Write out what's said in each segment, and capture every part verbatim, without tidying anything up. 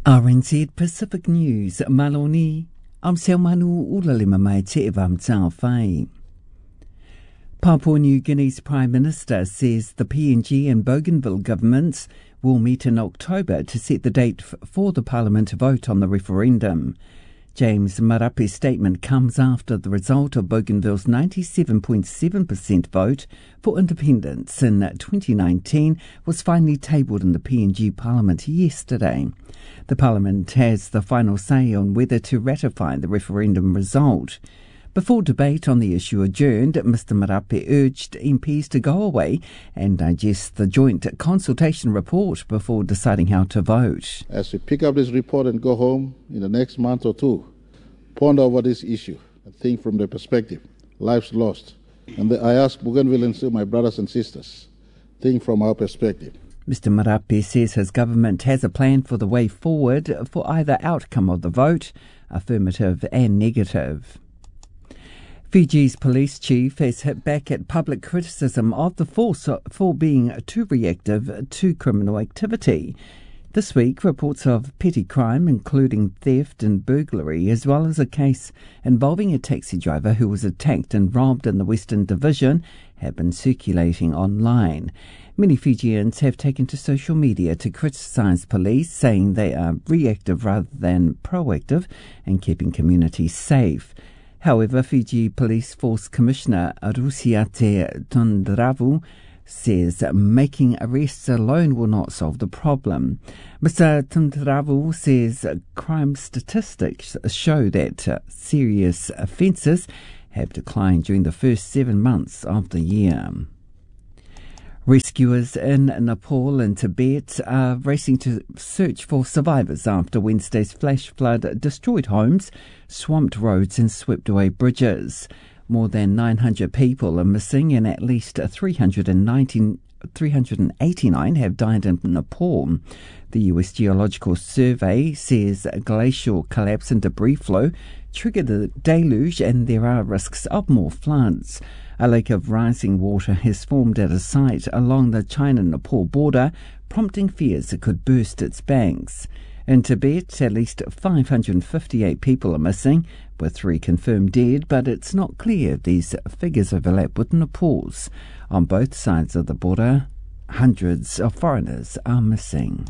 R N Z Pacific News, Maloni, am Selmanu Ulalima mai te evam tau whai. Papua New Guinea's Prime Minister says the P N G and Bougainville governments will meet in October to set the date f- for the Parliament vote on the referendum. James Marape's statement comes after the result of Bougainville's ninety-seven point seven percent vote for independence in twenty nineteen was finally tabled in the P N G Parliament yesterday. The Parliament has the final say on whether to ratify the referendum result. Before debate on the issue adjourned, Mister Marape urged M Ps to go away and digest the joint consultation report before deciding how to vote. As we pick up this report and go home in the next month or two, ponder over this issue and think from their perspective, lives lost. And the, I ask Bougainville and my brothers and sisters, think from our perspective. Mister Marape says his government has a plan for the way forward for either outcome of the vote, affirmative and negative. Fiji's police chief has hit back at public criticism of the force for being too reactive to criminal activity. This week, reports of petty crime, including theft and burglary, as well as a case involving a taxi driver who was attacked and robbed in the Western Division, have been circulating online. Many Fijians have taken to social media to criticise police, saying they are reactive rather than proactive and keeping communities safe. However, Fiji Police Force Commissioner Rusiate Tundravu says making arrests alone will not solve the problem. Mister Tundravu says crime statistics show that uh, serious offences have declined during the first seven months of the year. Rescuers in Nepal and Tibet are racing to search for survivors after Wednesday's flash flood destroyed homes, swamped roads and swept away bridges. More than nine hundred people are missing and at least three hundred eighty-nine have died in Nepal. The U S Geological Survey says a glacial collapse and debris flow triggered the deluge and there are risks of more floods. A lake of rising water has formed at a site along the China-Nepal border, prompting fears it could burst its banks. In Tibet, at least five hundred fifty-eight people are missing, with three confirmed dead, but it's not clear if these figures overlap with Nepal's. On both sides of the border, hundreds of foreigners are missing.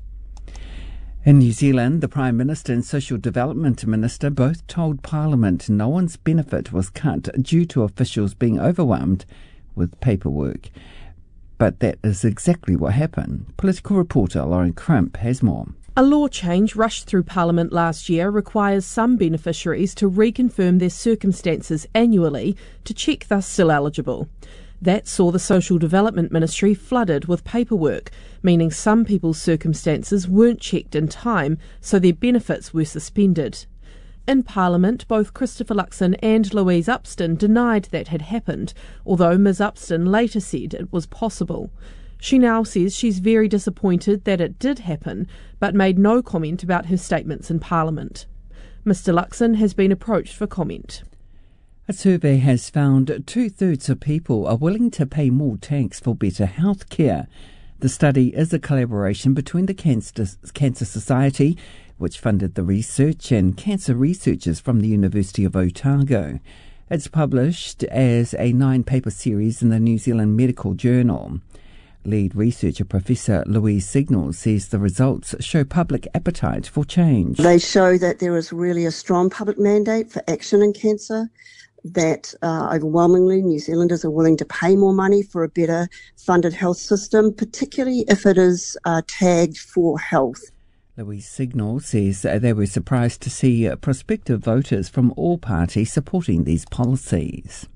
In New Zealand, the Prime Minister and Social Development Minister both told Parliament no one's benefit was cut due to officials being overwhelmed with paperwork. But that is exactly what happened. Political reporter Lauren Crimp has more. A law change rushed through Parliament last year requires some beneficiaries to reconfirm their circumstances annually to check they're still eligible. That saw the Social Development Ministry flooded with paperwork, meaning some people's circumstances weren't checked in time, so their benefits were suspended. In Parliament, both Christopher Luxon and Louise Upston denied that had happened, although Miz Upston later said it was possible. She now says she's very disappointed that it did happen, but made no comment about her statements in Parliament. Mister Luxon has been approached for comment. A survey has found two-thirds of people are willing to pay more tax for better health care. The study is a collaboration between the Cancer, Cancer Society, which funded the research, and cancer researchers from the University of Otago. It's published as a nine-paper series in the New Zealand Medical Journal. Lead researcher Professor Louise Signal says the results show public appetite for change. They show that there is really a strong public mandate for action in cancer, that uh, overwhelmingly New Zealanders are willing to pay more money for a better funded health system, particularly if it is uh, tagged for health. Louise Signal says they were surprised to see prospective voters from all parties supporting these policies.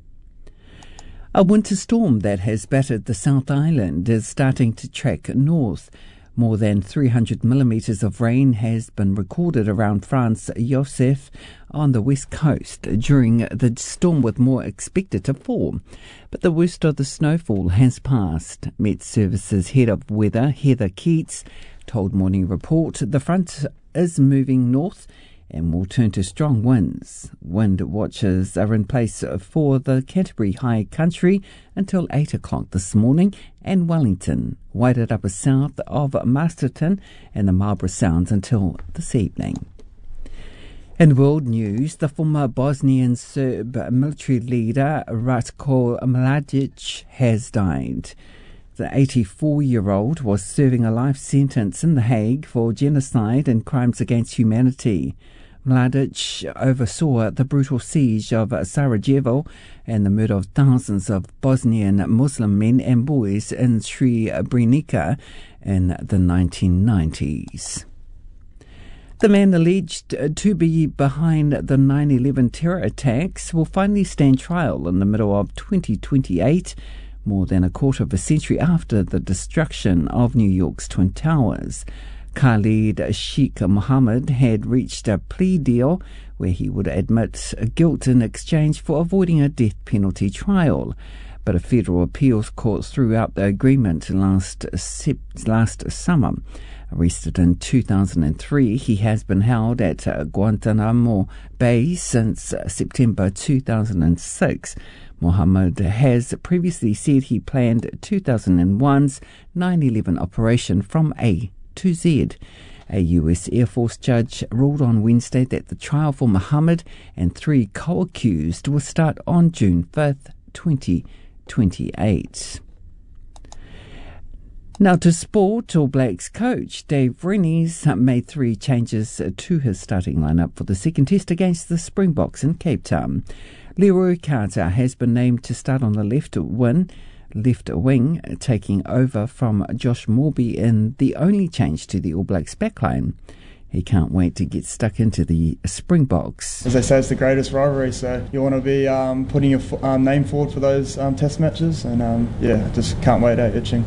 A winter storm that has battered the South Island is starting to track north. More than three hundred millimetres of rain has been recorded around Franz Josef on the west coast during the storm, with more expected to fall. But the worst of the snowfall has passed. Met Services Head of Weather, Heather Keats, told Morning Report the front is moving north and will turn to strong winds. Wind watches are in place for the Canterbury High Country until eight o'clock this morning, and Wellington, Wairarapa south of Masterton and the Marlborough Sounds until this evening. In world news, the former Bosnian Serb military leader Ratko Mladic has died. The eighty-four-year-old was serving a life sentence in The Hague for genocide and crimes against humanity. Mladic oversaw the brutal siege of Sarajevo and the murder of thousands of Bosnian Muslim men and boys in Srebrenica in the nineteen nineties. The man alleged to be behind the nine eleven terror attacks will finally stand trial in the middle of twenty twenty-eight, more than a quarter of a century after the destruction of New York's Twin Towers. Khalid Sheikh Mohammed had reached a plea deal where he would admit guilt in exchange for avoiding a death penalty trial. But a federal appeals court threw out the agreement last, last summer. Arrested in two thousand three, he has been held at Guantanamo Bay since September two thousand six. Mohammed has previously said he planned two thousand one's nine eleven operation from A to Z. A U S Air Force judge ruled on Wednesday that the trial for Mohammed and three co-accused will start on June fifth, twenty twenty-eight. Now to sport, All Blacks coach Dave Rennies made three changes to his starting lineup for the second test against the Springboks in Cape Town. Leroy Carter has been named to start on the left wing, left wing, taking over from Josh Morby in the only change to the All Blacks backline. He can't wait to get stuck into the Springboks. As they say, it's the greatest rivalry, so you want to be um, putting your um, name forward for those um, test matches, and um, yeah, just can't wait, eh, itching.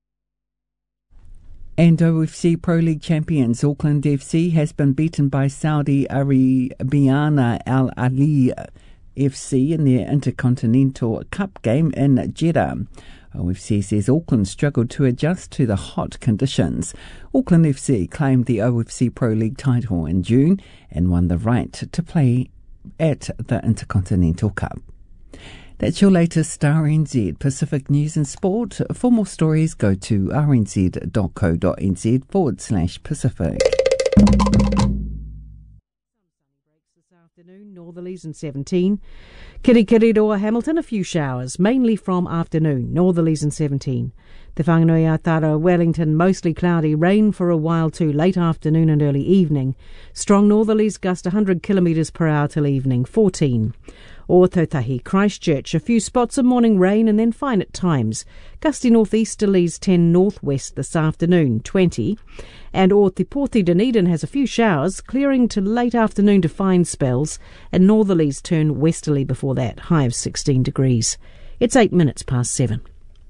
And O F C Pro League champions Auckland F C has been beaten by Saudi Arabiana Al Ali F C in their Intercontinental Cup game in Jeddah. O F C says Auckland struggled to adjust to the hot conditions. Auckland F C claimed the O F C Pro League title in June and won the right to play at the Intercontinental Cup. That's your latest R N Z Pacific News and Sport. For more stories, go to rnz.co.nz forward slash Pacific. This afternoon, northerlies and seventeen. Kirikiriroa Hamilton, a few showers, mainly from afternoon, northerlies and seventeen. Te Whanganui-a-Tara Wellington, mostly cloudy, rain for a while too, late afternoon and early evening. Strong northerlies gust one hundred kilometres per hour till evening, fourteen. Or Tautahi, Christchurch, a few spots of morning rain and then fine at times. Gusty northeasterlies ten northwest this afternoon, twenty. And or Te Porti Dunedin has a few showers, clearing to late afternoon to fine spells, and northerlies turn westerly before that, high of sixteen degrees. It's eight minutes past seven.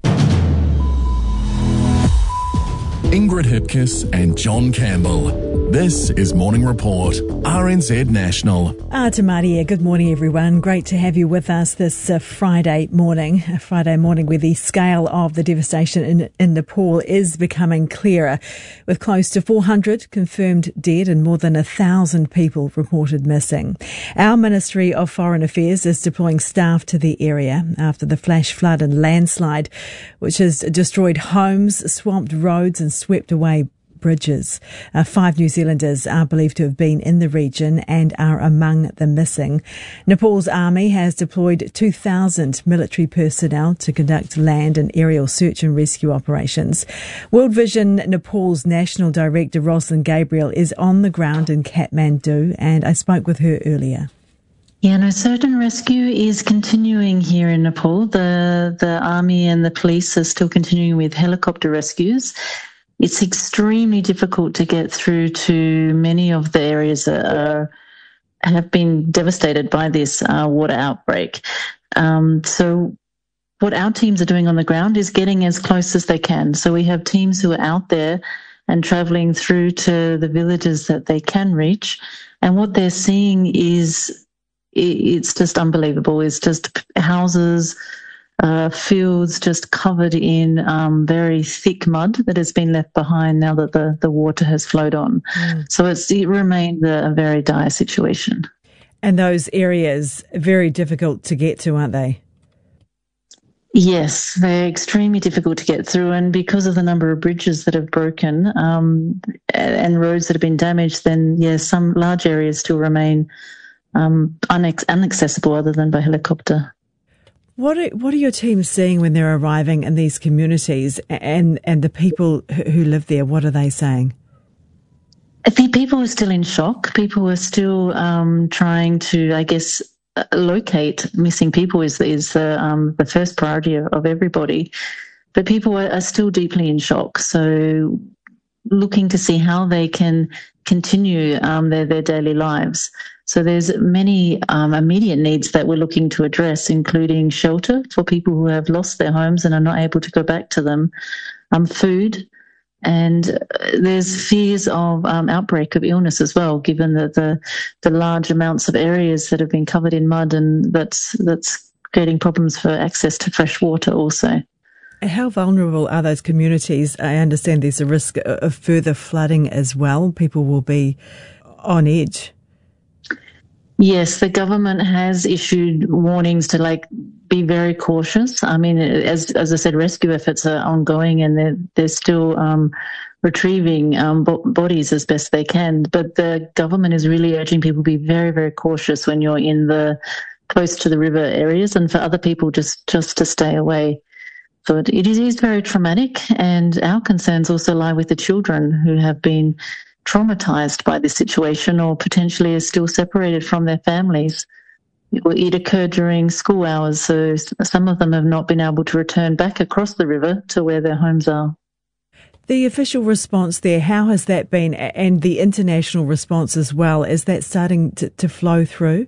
Ingrid Hipkiss and John Campbell. This is Morning Report, R N Z National. Ah, Tamaria, good morning everyone. Great to have you with us this uh, Friday morning. A Friday morning where the scale of the devastation in, in Nepal is becoming clearer, with close to four hundred confirmed dead and more than one thousand people reported missing. Our Ministry of Foreign Affairs is deploying staff to the area after the flash flood and landslide, which has destroyed homes, swamped roads and swept away bridges. Uh, five New Zealanders are believed to have been in the region and are among the missing. Nepal's army has deployed two thousand military personnel to conduct land and aerial search and rescue operations. World Vision Nepal's National Director Rosalind Gabriel is on the ground in Kathmandu, and I spoke with her earlier. Yeah, no, search and rescue is continuing here in Nepal. The the army and the police are still continuing with helicopter rescues. It's extremely difficult to get through to many of the areas that are, have been devastated by this uh, water outbreak. Um, so what our teams are doing on the ground is getting as close as they can. So we have teams who are out there and travelling through to the villages that they can reach. And what they're seeing is, it's just unbelievable. It's just houses uh, fields just covered in um, very thick mud that has been left behind now that the, the water has flowed on. Mm. So it's, it remains a, a very dire situation. And those areas very difficult to get to, aren't they? Yes, they're extremely difficult to get through, and because of the number of bridges that have broken um, and roads that have been damaged, then yes, some large areas still remain um, unac- inaccessible other than by helicopter. What are, what are your teams seeing when they're arriving in these communities, and, and the people who live there, what are they saying? I think people are still in shock. People are still um, trying to, I guess, locate missing people is is the um, the first priority of, of everybody, but people are, are still deeply in shock. So, looking to see how they can continue um, their their daily lives. So, there's many um, immediate needs that we're looking to address, including shelter for people who have lost their homes and are not able to go back to them, um, food. And there's fears of um, outbreak of illness as well, given that the the large amounts of areas that have been covered in mud, and that's that's creating problems for access to fresh water also. How vulnerable are those communities? I understand there's a risk of further flooding as well. People will be on edge. Yes, the government has issued warnings to like be very cautious. I mean, as as I said, rescue efforts are ongoing, and they're they're still um, retrieving um, bo- bodies as best they can. But the government is really urging people to be very, very cautious when you're in the close to the river areas, and for other people just just to stay away. So it, it is very traumatic, and our concerns also lie with the children who have been traumatized by this situation, or potentially are still separated from their families. It occurred during school hours, so some of them have not been able to return back across the river to where their homes are. The official response there, how has that been? And the international response as well, is that starting to, to flow through?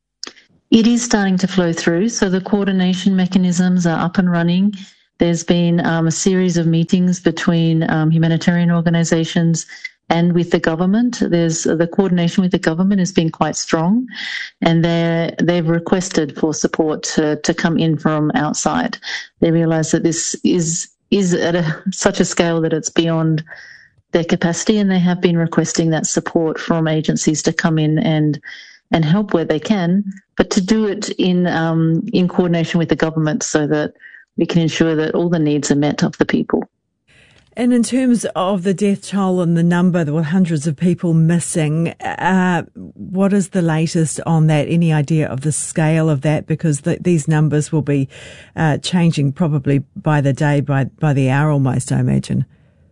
It is starting to flow through. So the coordination mechanisms are up and running. There's been um, a series of meetings between um, humanitarian organisations and with the government. There's uh, the coordination with the government has been quite strong, and they they've requested for support to, to come in from outside. They realise that this is is at a, such a scale that it's beyond their capacity, and they have been requesting that support from agencies to come in and and help where they can, but to do it in um, in coordination with the government so that we can ensure that all the needs are met of the people. And in terms of the death toll and the number, there were hundreds of people missing. Uh, what is the latest on that? Any idea of the scale of that? Because the, these numbers will be uh, changing probably by the day, by, by the hour almost, I imagine.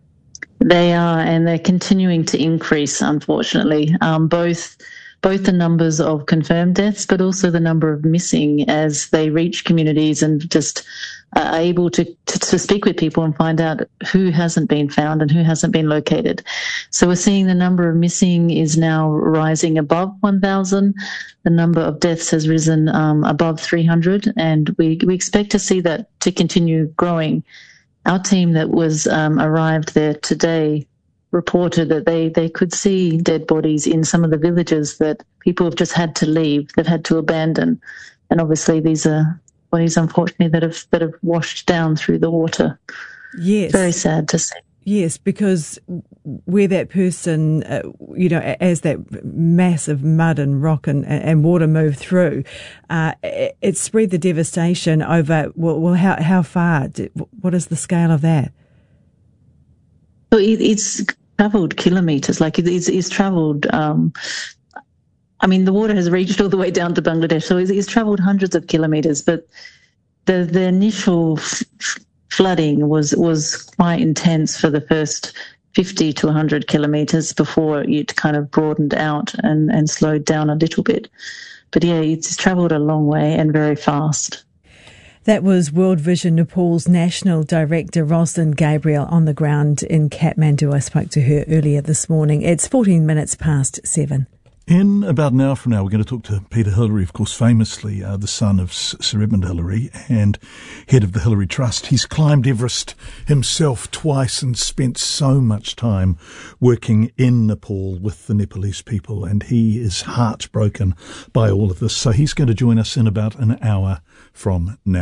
They are, and they're continuing to increase, unfortunately, um, both both the numbers of confirmed deaths, but also the number of missing as they reach communities and just are able to, to, to speak with people and find out who hasn't been found and who hasn't been located. So we're seeing the number of missing is now rising above one thousand. The number of deaths has risen um, above three hundred, and we, we expect to see that to continue growing. Our team that was um, arrived there today reported that they, they could see dead bodies in some of the villages that people have just had to leave, they've had to abandon. And obviously these are bodies, unfortunately, that have that have washed down through the water. Yes. Very sad to see. Yes, because where that person, uh, you know, as that massive mud and rock and, and water moved through, uh, it, it spread the devastation over, well, well how, how far? What is the scale of that? So it, it's travelled kilometres, like it, it's, it's travelled, um, I mean, the water has reached all the way down to Bangladesh, so it's, it's travelled hundreds of kilometres, but the, the initial f- flooding was, was quite intense for the first fifty to one hundred kilometres before it kind of broadened out and, and slowed down a little bit. But yeah, it's travelled a long way and very fast. That was World Vision Nepal's National Director, Roslyn Gabriel, on the ground in Kathmandu. I spoke to her earlier this morning. It's fourteen minutes past seven. In about an hour from now, we're going to talk to Peter Hillary, of course, famously uh, the son of Sir Edmund Hillary and head of the Hillary Trust. He's climbed Everest himself twice and spent so much time working in Nepal with the Nepalese people, and he is heartbroken by all of this. So he's going to join us in about an hour from now.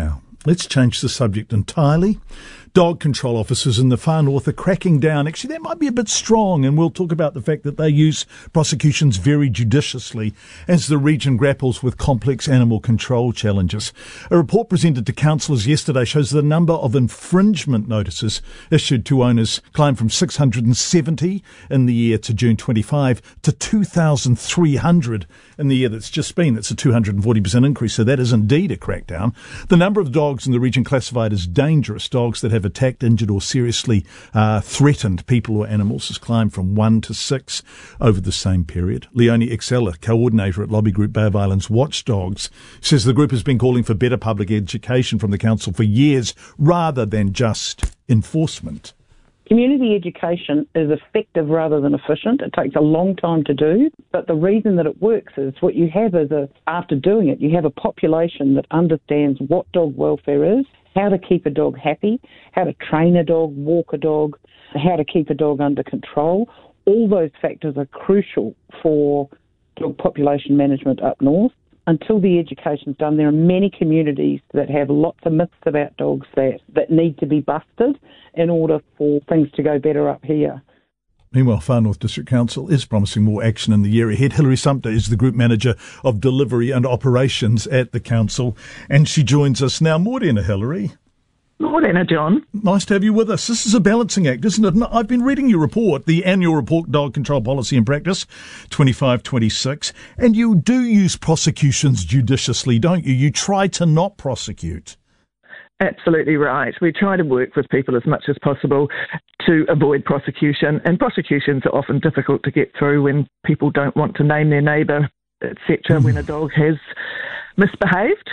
Let's change the subject entirely. Dog control officers in the far north are cracking down. Actually, that might be a bit strong, and we'll talk about the fact that they use prosecutions very judiciously as the region grapples with complex animal control challenges. A report presented to councillors yesterday shows the number of infringement notices issued to owners climbed from six hundred seventy in the year to June twenty-five to two thousand three hundred in the year that's just been. That's a two hundred forty percent increase, so that is indeed a crackdown. The number of dogs in the region classified as dangerous, dogs that have attacked, injured or seriously uh, threatened people or animals, has climbed from one to six over the same period. Leonie Exceller, coordinator at lobby group Bay of Islands Watchdogs, says the group has been calling for better public education from the council for years rather than just enforcement. Community education is effective rather than efficient. It takes a long time to do, but the reason that it works is what you have is, a, after doing it, you have a population that understands what dog welfare is, how to keep a dog happy, how to train a dog, walk a dog, how to keep a dog under control. All those factors are crucial for dog population management up north. Until the education's done, there are many communities that have lots of myths about dogs that, that need to be busted in order for things to go better up here. Meanwhile, Far North District Council is promising more action in the year ahead. Hilary Sumpter is the Group Manager of Delivery and Operations at the Council, and she joins us now. Morena, Hilary. Morena, John. Nice to have you with us. This is a balancing act, isn't it? I've been reading your report, the annual report, Dog Control Policy and Practice, twenty-five twenty-six, and you do use prosecutions judiciously, don't you? You try to not prosecute. Absolutely right. We try to work with people as much as possible to avoid prosecution, and prosecutions are often difficult to get through when people don't want to name their neighbour, et cetera, mm. when a dog has misbehaved.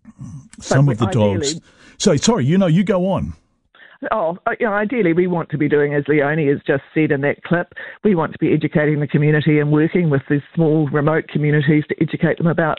Some but of the dogs... So, sorry, you know, you go on. Oh, you know, ideally we want to be doing, as Leonie has just said in that clip, we want to be educating the community and working with these small remote communities to educate them about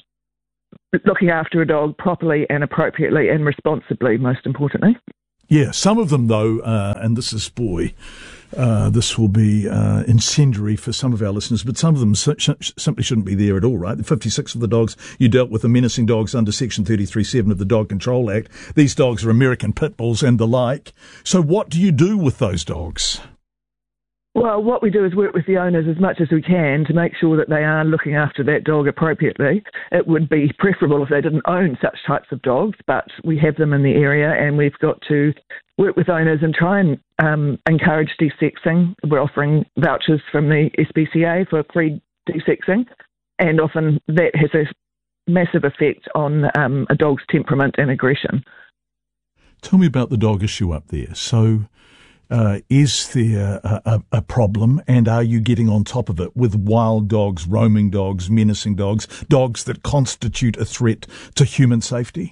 looking after a dog properly and appropriately and responsibly, most importantly. Yeah, some of them, though, uh, and this is, boy, uh, this will be uh, incendiary for some of our listeners, but some of them sh- sh- simply shouldn't be there at all, right? The fifty-six of the dogs you dealt with are menacing dogs under Section thirty-three seven of the Dog Control Act. These dogs are American pit bulls and the like. So what do you do with those dogs? Well, what we do is work with the owners as much as we can to make sure that they are looking after that dog appropriately. It would be preferable if they didn't own such types of dogs, but we have them in the area and we've got to work with owners and try and um, encourage desexing. We're offering vouchers from the S P C A for free desexing, and often that has a massive effect on um, a dog's temperament and aggression. Tell me about the dog issue up there. So... Uh, is there a, a, a problem, and are you getting on top of it with wild dogs, roaming dogs, menacing dogs, dogs that constitute a threat to human safety?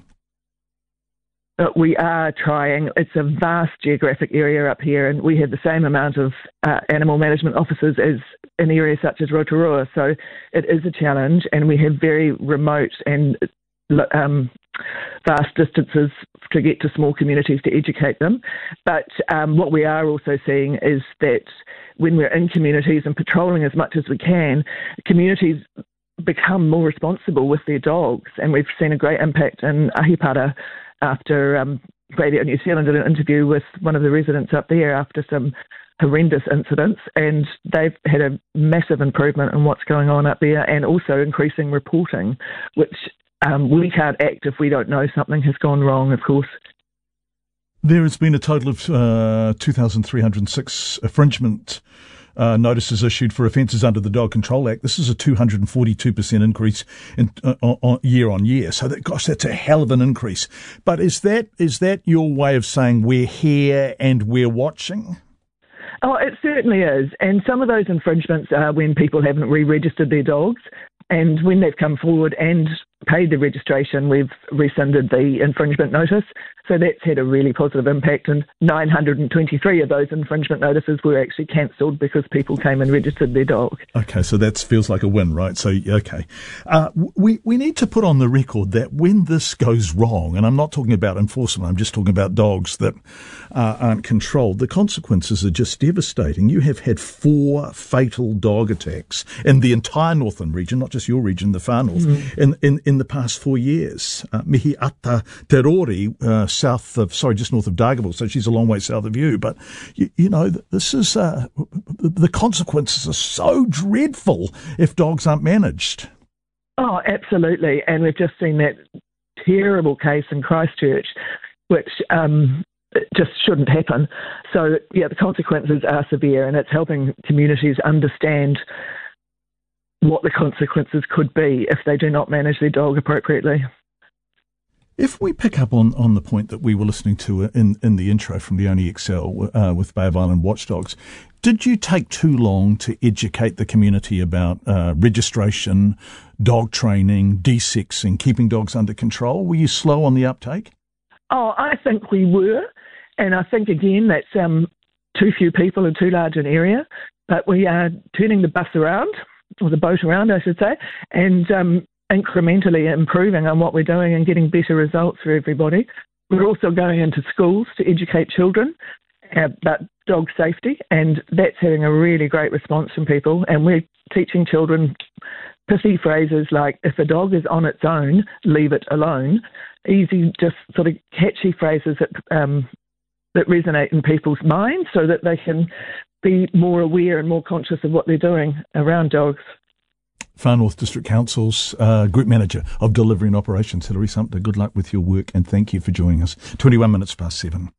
Uh, we are trying. It's a vast geographic area up here, and we have the same amount of uh, animal management officers as in areas such as Rotorua, so it is a challenge, and we have very remote and um, vast distances to get to small communities to educate them. But um, what we are also seeing is that when we're in communities and patrolling as much as we can, communities become more responsible with their dogs. And we've seen a great impact in Ahipara after um, Radio New Zealand did an interview with one of the residents up there after some horrendous incidents, and they've had a massive improvement in what's going on up there, and also increasing reporting, which Um, we can't act if we don't know something has gone wrong, of course. There has been a total of uh, two thousand three hundred six infringement uh, notices issued for offences under the Dog Control Act. This is a two hundred forty-two percent increase in, uh, on, year on year. So, that, gosh, that's a hell of an increase. But is that is that your way of saying we're here and we're watching? Oh, it certainly is. And some of those infringements are when people haven't re-registered their dogs. And when they've come forward and paid the registration, we've rescinded the infringement notice. So that's had a really positive impact, and nine hundred twenty-three of those infringement notices were actually cancelled because people came and registered their dog. Okay, so that feels like a win, right? So, okay. Uh, we, we need to put on the record that when this goes wrong, and I'm not talking about enforcement, I'm just talking about dogs that uh, aren't controlled, the consequences are just devastating. You have had four fatal dog attacks in the entire northern region, not just your region, the far north, mm. in, in, in the past four years. Uh, Mihi Ata Te Rori, uh, south of, sorry, just north of Dargaville, so she's a long way south of you. But, you, you know, this is, uh, the consequences are so dreadful if dogs aren't managed. Oh, absolutely. And we've just seen that terrible case in Christchurch, which um, just shouldn't happen. So, yeah, the consequences are severe, and it's helping communities understand what the consequences could be if they do not manage their dog appropriately. If we pick up on, on the point that we were listening to in, in the intro from Leonie Excel uh, with Bay of Island Watchdogs, did you take too long to educate the community about uh, registration, dog training, de-sexing, keeping dogs under control? Were you slow on the uptake? Oh, I think we were. And I think, again, that's um, too few people in too large an area. But we are turning the bus around, or the boat around, I should say, and um, incrementally improving on what we're doing and getting better results for everybody. We're also going into schools to educate children about dog safety, and that's having a really great response from people. And we're teaching children pithy phrases like, if a dog is on its own, leave it alone. Easy, just sort of catchy phrases that um, that resonate in people's minds so that they can be more aware and more conscious of what they're doing around dogs. Far North District Council's uh, Group Manager of Delivery and Operations, Hilary Sumter. Good luck with your work and thank you for joining us. twenty-one minutes past seven.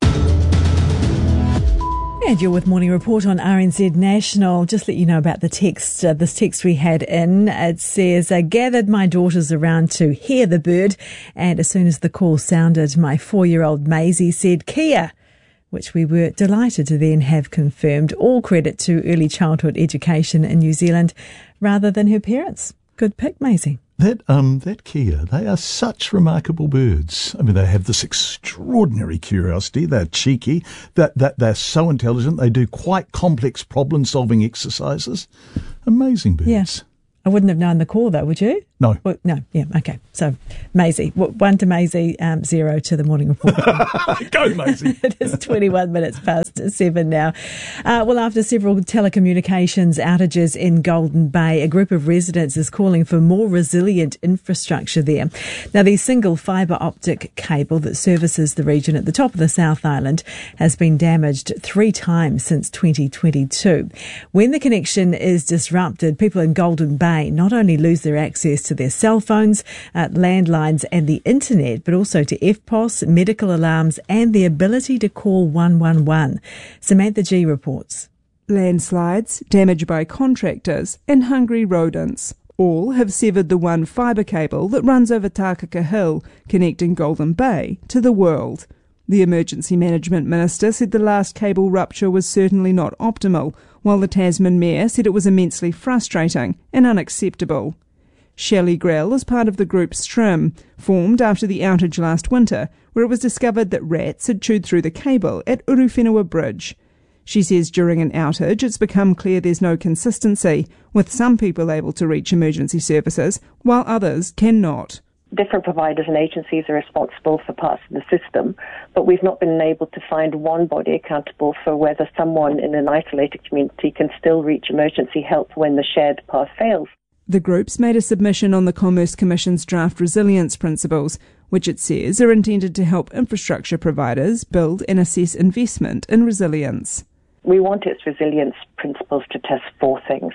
And you're with Morning Report on R N Z National. Just let you know about the text, uh, this text we had in. It says, I gathered my daughters around to hear the bird, and as soon as the call sounded, my four-year-old Maisie said, Kia, which we were delighted to then have confirmed. All credit to early childhood education in New Zealand rather than her parents. Good pick, Maisie. That um that Kia, they are such remarkable birds. I mean, they have this extraordinary curiosity. They're cheeky. That that they're so intelligent. They do quite complex problem-solving exercises. Amazing birds. Yeah. I wouldn't have known the call, though, would you? No. Well, no, yeah, okay. So, Maisie. One to Maisie, um, zero to the Morning Report. Go, Maisie. It is twenty-one minutes past seven now. Uh, well, after several telecommunications outages in Golden Bay, a group of residents is calling for more resilient infrastructure there. Now, the single fibre optic cable that services the region at the top of the South Island has been damaged three times since twenty twenty-two. When the connection is disrupted, people in Golden Bay not only lose their access to their cell phones, uh, landlines and the internet, but also to F P O S, medical alarms and the ability to call one one one. Samantha G reports. Landslides, damage by contractors and hungry rodents all have severed the one fibre cable that runs over Tākaka Hill, connecting Golden Bay to the world. The Emergency Management Minister said the last cable rupture was certainly not optimal, while the Tasman Mayor said it was immensely frustrating and unacceptable. Shelley Grell is part of the group STRIM, formed after the outage last winter, where it was discovered that rats had chewed through the cable at Uruwhenua Bridge. She says during an outage it's become clear there's no consistency, with some people able to reach emergency services, while others cannot. Different providers and agencies are responsible for parts of the system, but we've not been able to find one body accountable for whether someone in an isolated community can still reach emergency help when the shared path fails. The group's made a submission on the Commerce Commission's draft resilience principles, which it says are intended to help infrastructure providers build and assess investment in resilience. We want its resilience principles to test four things.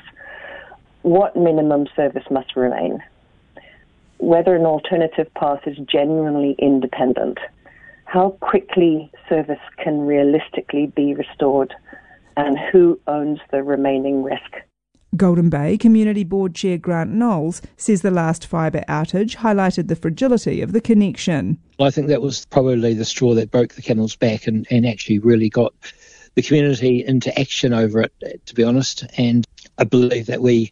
What minimum service must remain? Whether an alternative path is genuinely independent, how quickly service can realistically be restored, and who owns the remaining risk. Golden Bay Community Board Chair Grant Knowles says the last fibre outage highlighted the fragility of the connection. I think that was probably the straw that broke the camel's back and, and actually really got the community into action over it, to be honest, and I believe that we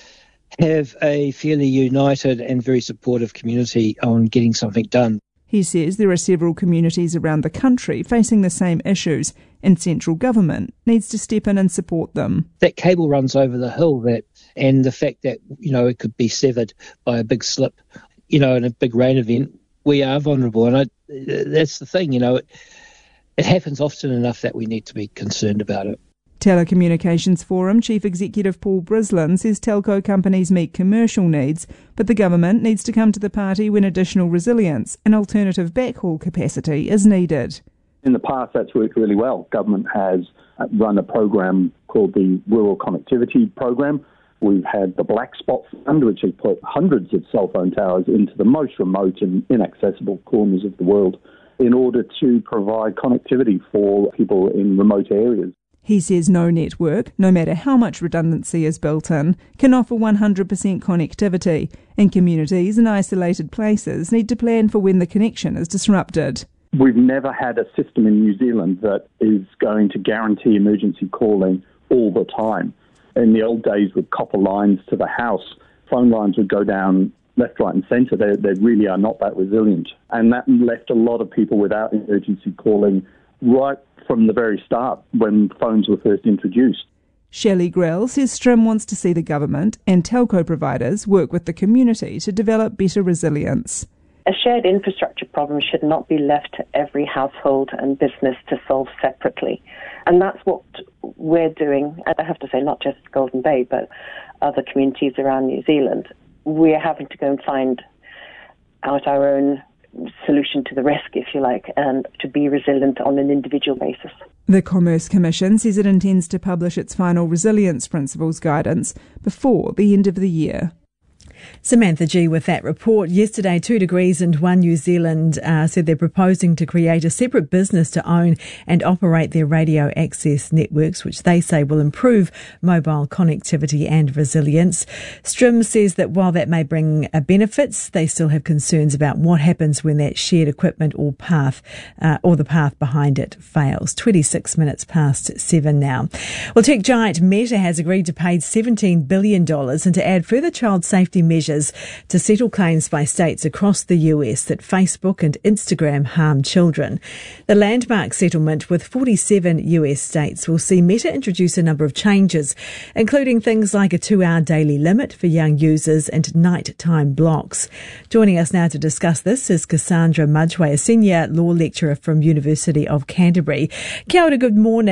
have a fairly united and very supportive community on getting something done. He says there are several communities around the country facing the same issues, and central government needs to step in and support them. That cable runs over the hill, that, and the fact that, you know, it could be severed by a big slip, you know, in a big rain event, we are vulnerable. And I, that's the thing, you know, it, it happens often enough that we need to be concerned about it. Telecommunications Forum Chief Executive Paul Brislin says telco companies meet commercial needs, but the government needs to come to the party when additional resilience and alternative backhaul capacity is needed. In the past, that's worked really well. Government has run a program called the Rural Connectivity Program. We've had the Black Spot Fund, which has put hundreds of cell phone towers into the most remote and inaccessible corners of the world in order to provide connectivity for people in remote areas. He says no network, no matter how much redundancy is built in, can offer one hundred percent connectivity, and communities in isolated places need to plan for when the connection is disrupted. We've never had a system in New Zealand that is going to guarantee emergency calling all the time. In the old days with copper lines to the house, phone lines would go down left, right and centre. They, they really are not that resilient. And that left a lot of people without emergency calling right from the very start when phones were first introduced. Shelley Grell says Strim wants to see the government and telco providers work with the community to develop better resilience. A shared infrastructure problem should not be left to every household and business to solve separately. And that's what we're doing. I have to say, not just Golden Bay, but other communities around New Zealand. We're having to go and find out our own solution to the risk, if you like, and to be resilient on an individual basis. The Commerce Commission says it intends to publish its final resilience principles guidance before the end of the year. Samantha G with that report. Yesterday, Two Degrees and One New Zealand uh, said they're proposing to create a separate business to own and operate their radio access networks, which they say will improve mobile connectivity and resilience. Strim says that while that may bring uh, benefits, they still have concerns about what happens when that shared equipment or path uh, or the path behind it fails. twenty-six minutes past seven now. Well, tech giant Meta has agreed to pay seventeen billion dollars and to add further child safety measures to settle claims by states across the U S that Facebook and Instagram harm children. The landmark settlement with forty-seven U S states will see Meta introduce a number of changes, including things like a two-hour daily limit for young users and nighttime blocks. Joining us now to discuss this is Cassandra Mudgway, a senior law lecturer from University of Canterbury. Kia ora, good morning.